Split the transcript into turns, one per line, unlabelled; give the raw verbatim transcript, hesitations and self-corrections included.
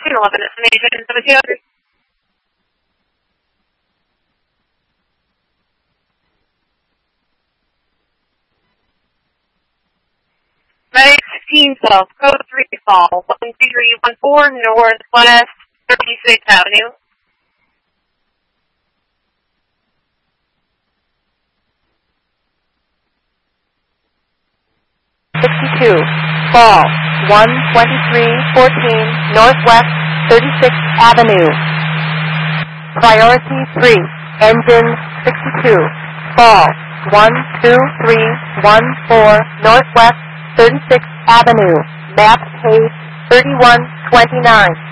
eleven destination, seven two hundred. Medic sixteen South, code three Fall, one two three one four Northwest thirty-sixth Avenue.
sixty-two, Fall, one twenty-three fourteen Northwest thirty-sixth Avenue. Priority three, engine sixty-two, Fall, one two three one four Northwest thirty-sixth Avenue, map page thirty-one twenty-nine.